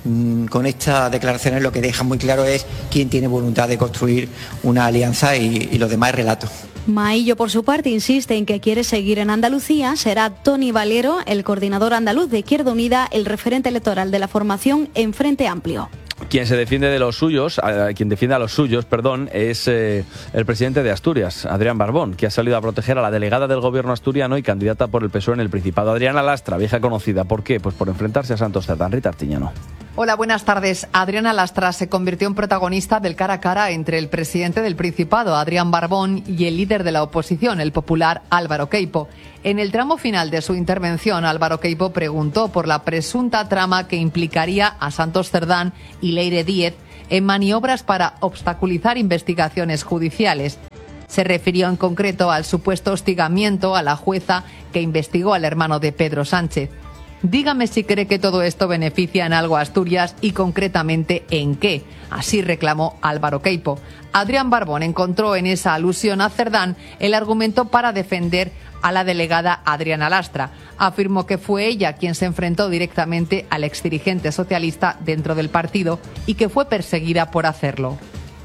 Con estas declaraciones lo que deja muy claro es quién tiene voluntad de construir una alianza y, y lo demás es relato. Maillo, por su parte, insiste en que quiere seguir en Andalucía. Será Toni Valero, el coordinador andaluz de Izquierda Unida, el referente electoral de la formación en Frente Amplio. Quien se defiende de los suyos, a, quien defiende a los suyos, perdón, es eh, el presidente de Asturias, Adrián Barbón, que ha salido a proteger a la delegada del gobierno asturiano y candidata por el P S O E en el Principado, Adriana Lastra, vieja conocida. ¿Por qué? Pues por enfrentarse a Santos Cerdán. Rita Artiñano. Hola, buenas tardes. Adriana Lastra se convirtió en protagonista del cara a cara entre el presidente del Principado, Adrián Barbón, y el líder de la oposición, el popular Álvaro Queipo. En el tramo final de su intervención, Álvaro Queipo preguntó por la presunta trama que implicaría a Santos Cerdán y Leire Díez en maniobras para obstaculizar investigaciones judiciales. Se refirió en concreto al supuesto hostigamiento a la jueza que investigó al hermano de Pedro Sánchez. Dígame si cree que todo esto beneficia en algo a Asturias y concretamente en qué. Así reclamó Álvaro Queipo. Adrián Barbón encontró en esa alusión a Cerdán el argumento para defender a la delegada Adriana Lastra. Afirmó que fue ella quien se enfrentó directamente al exdirigente socialista dentro del partido y que fue perseguida por hacerlo.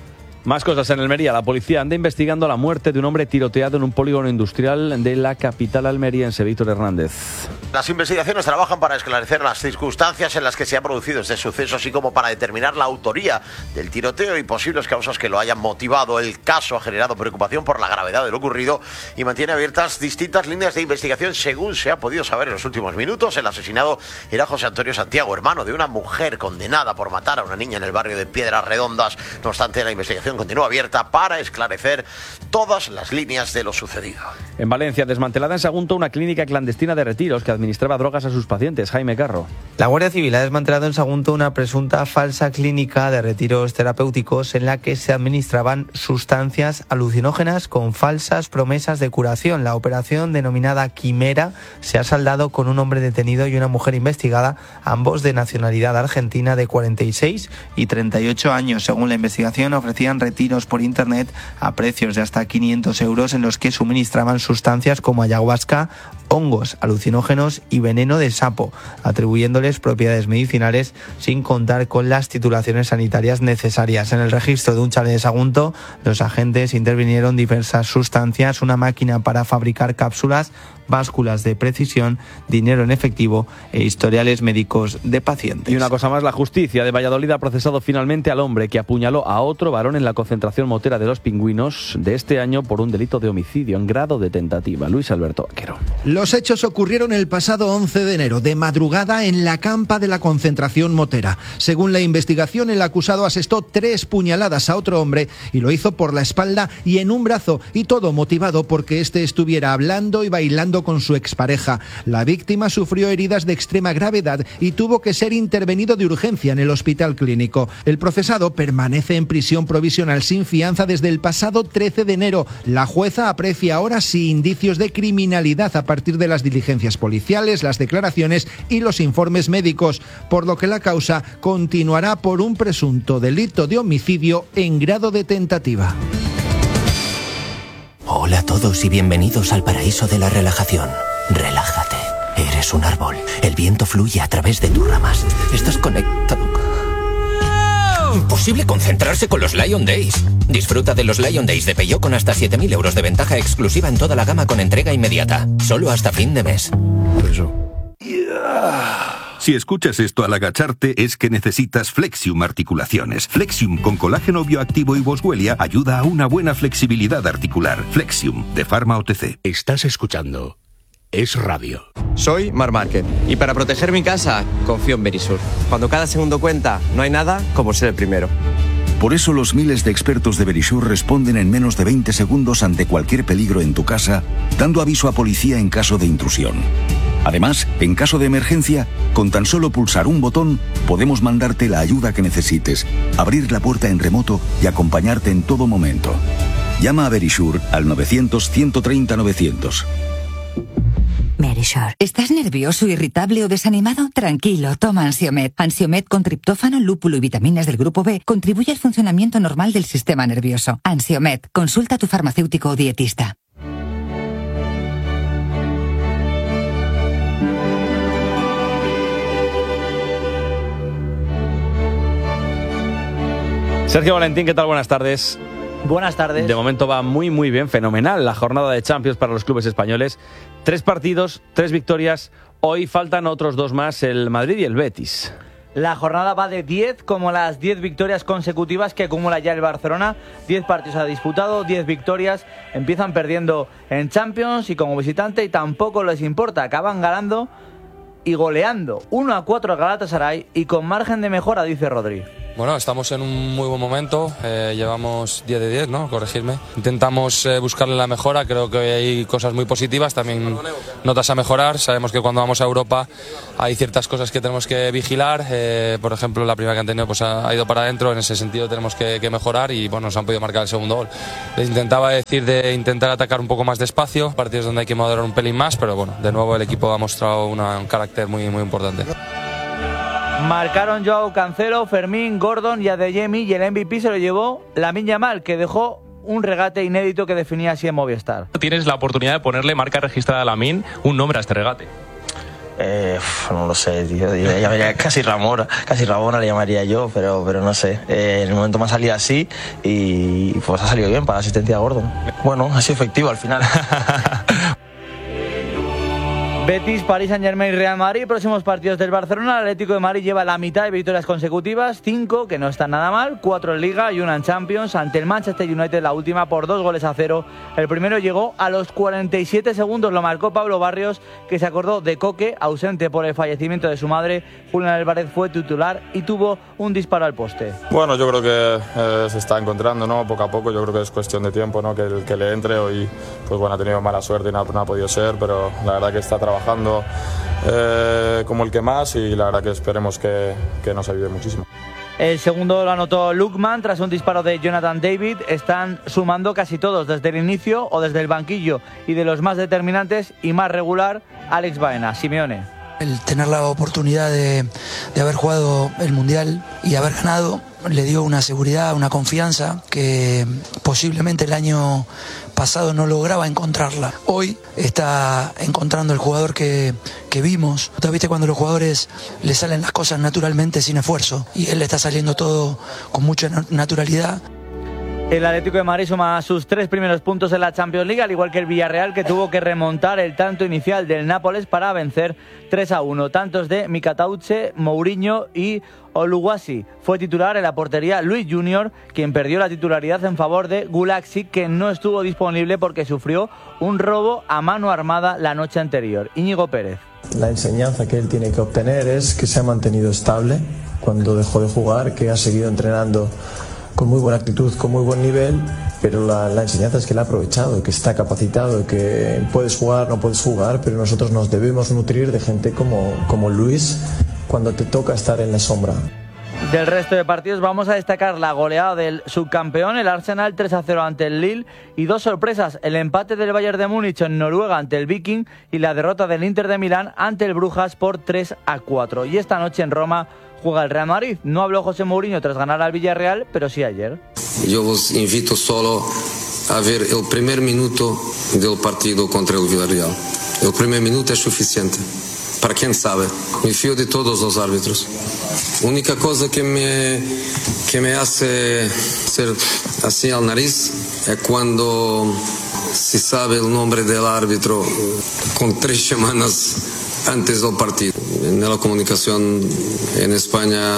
Más cosas en Almería. La policía anda investigando la muerte de un hombre tiroteado en un polígono industrial de la capital almeriense. Víctor Hernández. Las investigaciones trabajan para esclarecer las circunstancias en las que se ha producido este suceso, así como para determinar la autoría del tiroteo y posibles causas que lo hayan motivado. El caso ha generado preocupación por la gravedad de lo ocurrido y mantiene abiertas distintas líneas de investigación. Según se ha podido saber en los últimos minutos, el asesinado era José Antonio Santiago, hermano de una mujer condenada por matar a una niña en el barrio de Piedras Redondas. No obstante, la investigación continúa abierta para esclarecer todas las líneas de lo sucedido. En Valencia, desmantelada en Sagunto una clínica clandestina de retiros que administraba drogas a sus pacientes. Jaime Carro. La Guardia Civil ha desmantelado en Sagunto una presunta falsa clínica de retiros terapéuticos en la que se administraban sustancias alucinógenas con falsas promesas de curación. La operación, denominada Quimera, se ha saldado con un hombre detenido y una mujer investigada, ambos de nacionalidad argentina, de cuarenta y seis y treinta y ocho años. Según la investigación, ofrecían retiros por internet a precios de hasta quinientos euros en los que suministraban sustancias como ayahuasca, hongos alucinógenos y veneno de sapo, atribuyéndoles propiedades medicinales sin contar con las titulaciones sanitarias necesarias. En el registro de un chalet de Sagunto, los agentes intervinieron diversas sustancias, una máquina para fabricar cápsulas, básculas de precisión, dinero en efectivo e historiales médicos de pacientes. Y una cosa más, la justicia de Valladolid ha procesado finalmente al hombre que apuñaló a otro varón en la concentración motera de Los Pingüinos de este año por un delito de homicidio en grado de tentativa. Luis Alberto Vaquero. Los hechos ocurrieron el pasado once de enero, de madrugada, en la campa de la concentración motera. Según la investigación, el acusado asestó tres puñaladas a otro hombre y lo hizo por la espalda y en un brazo, y todo motivado porque éste estuviera hablando y bailando con su expareja. La víctima sufrió heridas de extrema gravedad y tuvo que ser intervenido de urgencia en el hospital clínico. El procesado permanece en prisión provisional sin fianza desde el pasado trece de enero. La jueza aprecia ahora si indicios de criminalidad a partir de las diligencias policiales, las declaraciones y los informes médicos, por lo que la causa continuará por un presunto delito de homicidio en grado de tentativa. Hola a todos y bienvenidos al paraíso de la relajación. Relájate. Eres un árbol. El viento fluye a través de tus ramas. Estás conectado. Imposible concentrarse con los Lion Days. Disfruta de los Lion Days de Peugeot con hasta siete mil euros de ventaja exclusiva en toda la gama con entrega inmediata. Solo hasta fin de mes. Si escuchas esto al agacharte es que necesitas Flexium Articulaciones. Flexium con colágeno bioactivo y boswellia ayuda a una buena flexibilidad articular. Flexium de Pharma O T C. Estás escuchando es radio. Soy Mar Márquez y para proteger mi casa confío en Verisur. Cuando cada segundo cuenta, no hay nada como ser el primero. Por eso los miles de expertos de Verisur responden en menos de veinte segundos ante cualquier peligro en tu casa, dando aviso a policía en caso de intrusión. Además, en caso de emergencia, con tan solo pulsar un botón, podemos mandarte la ayuda que necesites, abrir la puerta en remoto y acompañarte en todo momento. Llama a Verisur al novecientos, ciento treinta, novecientos. Verisur. ¿Estás nervioso, irritable o desanimado? Tranquilo, toma Ansiomed. Ansiomed con triptófano, lúpulo y vitaminas del grupo B contribuye al funcionamiento normal del sistema nervioso. Ansiomed. Consulta a tu farmacéutico o dietista. Sergio Valentín, ¿qué tal? Buenas tardes. Buenas tardes. De momento va muy muy bien, fenomenal la jornada de Champions para los clubes españoles. Tres partidos, tres victorias. Hoy faltan otros dos más, el Madrid y el Betis. La jornada va de diez, como las diez victorias consecutivas que acumula ya el Barcelona. diez partidos ha disputado, diez victorias. Empiezan perdiendo en Champions y como visitante y tampoco les importa. Acaban ganando y goleando uno a cuatro a Galatasaray y con margen de mejora, dice Rodri. Bueno, estamos en un muy buen momento, eh, llevamos diez de diez, ¿no? Corregirme. Intentamos eh, buscarle la mejora, creo que hay cosas muy positivas, también notas a mejorar. Sabemos que cuando vamos a Europa hay ciertas cosas que tenemos que vigilar, eh, por ejemplo, la primera que han tenido pues ha, ha ido para adentro, en ese sentido tenemos que, que mejorar y bueno, nos han podido marcar el segundo gol. Les intentaba decir de intentar atacar un poco más despacio, partidos donde hay que moderar un pelín más, pero bueno, de nuevo el equipo ha mostrado una, un carácter muy, muy importante. Marcaron Joao Cancelo, Fermín, Gordon y Adeyemi y el M V P se lo llevó Lamine Yamal, que dejó un regate inédito que definía así en Movistar. Tienes la oportunidad de ponerle marca registrada a Lamine un nombre a este regate. Eh, no lo sé, tío. Yo le llamaría casi Ramona, casi Ramona le llamaría yo, pero, pero no sé. Eh, en el momento me ha salido así y pues ha salido bien para la asistencia a Gordon. Bueno, ha sido efectivo al final. Betis, París Saint-Germain y Real Madrid, próximos partidos del Barcelona. El Atlético de Madrid lleva la mitad de victorias consecutivas, cinco, que no están nada mal, cuatro en Liga y una en Champions. Ante el Manchester United, la última por dos goles a cero. El primero llegó a los cuarenta y siete segundos, lo marcó Pablo Barrios, que se acordó de Coque, ausente por el fallecimiento de su madre. Julián Álvarez fue titular y tuvo un disparo al poste. Bueno, yo creo que eh, se está encontrando, ¿no? Poco a poco, yo creo que es cuestión de tiempo, ¿no? Que, que le entre. Hoy, pues bueno, ha tenido mala suerte y no, no ha podido ser, pero la verdad que está trabajando trabajando eh, como el que más y la verdad que esperemos que, que nos ayude muchísimo. El segundo lo anotó Lukman tras un disparo de Jonathan David. Están sumando casi todos desde el inicio o desde el banquillo, y de los más determinantes y más regular, Alex Baena. Simeone. El tener la oportunidad de, de haber jugado el Mundial y haber ganado le dio una seguridad, una confianza que posiblemente el año pasado no lograba encontrarla. Hoy está encontrando el jugador que, que vimos. ¿Tú viste cuando a los jugadores le salen las cosas naturalmente sin esfuerzo? Y él le está saliendo todo con mucha naturalidad. El Atlético de Madrid suma sus tres primeros puntos en la Champions League, al igual que el Villarreal, que tuvo que remontar el tanto inicial del Nápoles para vencer tres a uno. Tantos de Mikatauche, Mourinho y Oluwasi. Fue titular en la portería Luis Junior, quien perdió la titularidad en favor de Gulaxi, que no estuvo disponible porque sufrió un robo a mano armada la noche anterior. Íñigo Pérez. La enseñanza que él tiene que obtener es que se ha mantenido estable cuando dejó de jugar, que ha seguido entrenando con muy buena actitud, con muy buen nivel, pero la, la enseñanza es que él ha aprovechado, que está capacitado, que puedes jugar, no puedes jugar, pero nosotros nos debemos nutrir de gente como, como Luis cuando te toca estar en la sombra. Del resto de partidos vamos a destacar la goleada del subcampeón, el Arsenal tres a cero ante el Lille, y dos sorpresas, el empate del Bayern de Múnich en Noruega ante el Viking y la derrota del Inter de Milán ante el Brujas por tres a cuatro. Y esta noche en Roma juega el Real Madrid. No habló José Mourinho tras ganar al Villarreal, pero sí ayer. Yo os invito solo a ver el primer minuto del partido contra el Villarreal. El primer minuto es suficiente. Para quien sabe, me fío de todos los árbitros. Única cosa que me, que me hace ser así al nariz es cuando se sabe el nombre del árbitro con tres semanas antes del partido. En la comunicación en España,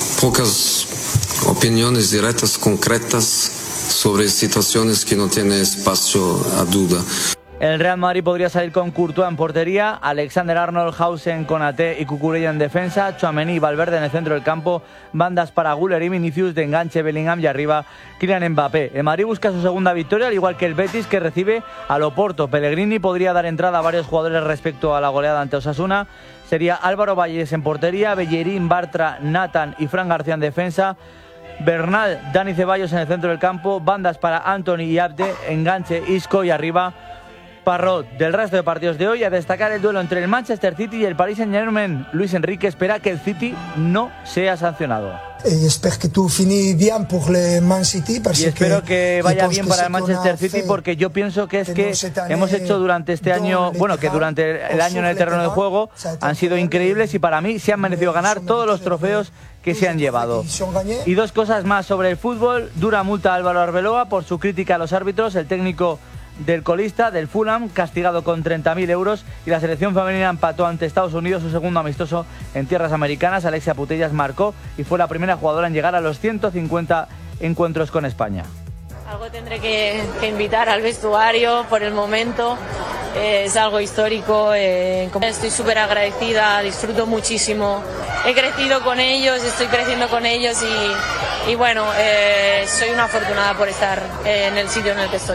pocas opiniones directas, concretas sobre situaciones que no tienen espacio a duda. El Real Madrid podría salir con Courtois en portería, Alexander Arnold, Hausen, Konaté y Cucurella en defensa, Tchouaméni y Valverde en el centro del campo, bandas para Güler y Vinicius, de enganche Bellingham y arriba Kylian Mbappé. El Madrid busca su segunda victoria, al igual que el Betis, que recibe al Oporto. Pellegrini podría dar entrada a varios jugadores respecto a la goleada ante Osasuna. Sería Álvaro Valles en portería, Bellerín, Bartra, Nathan y Fran García en defensa, Bernal, Dani Ceballos en el centro del campo, bandas para Anthony y Abde, enganche Isco y arriba Parrot. Del resto de partidos de hoy, a destacar el duelo entre el Manchester City y el Paris Saint-Germain. Luis Enrique espera que el City no sea sancionado. Y espero que tú finis bien por el Man City. Y espero que vaya bien para el Manchester City, porque yo pienso que es que hemos hecho durante este año, bueno, que durante el año en el terreno de juego han sido increíbles y para mí se han merecido ganar todos los trofeos que se han llevado. Y dos cosas más sobre el fútbol. Dura multa a Álvaro Arbeloa por su crítica a los árbitros. El técnico del colista, del Fulham, castigado con treinta mil euros, y la selección femenina empató ante Estados Unidos su segundo amistoso en tierras americanas. Alexia Putellas marcó y fue la primera jugadora en llegar a los ciento cincuenta encuentros con España. Algo tendré que, que invitar al vestuario por el momento, eh, es algo histórico, eh, estoy súper agradecida, disfruto muchísimo, he crecido con ellos, estoy creciendo con ellos y, y bueno, eh, soy una afortunada por estar en el sitio en el que estoy.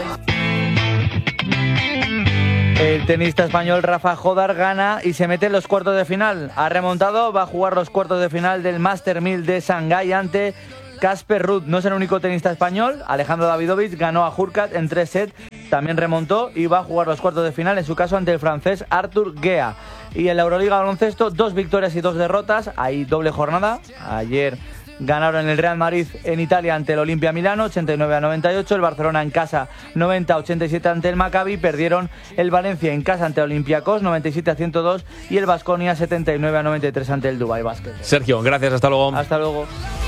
El tenista español Rafa Jodar gana y se mete en los cuartos de final. Ha remontado, va a jugar los cuartos de final del Master mil de Shanghái ante Casper Ruud. No es el único tenista español. Alejandro Davidovich ganó a Hurkacz en tres sets, también remontó y va a jugar los cuartos de final, en su caso ante el francés Arthur Guea. Y en la Euroliga baloncesto, dos victorias y dos derrotas. Hay doble jornada. Ayer ganaron el Real Madrid en Italia ante el Olimpia Milano, ochenta y nueve a noventa y ocho. El Barcelona en casa, noventa a ochenta y siete ante el Maccabi. Perdieron el Valencia en casa ante Olympiacos, noventa y siete a ciento dos. Y el Baskonia, setenta y nueve a noventa y tres ante el Dubai Basket. Sergio, gracias, hasta luego. Hasta luego.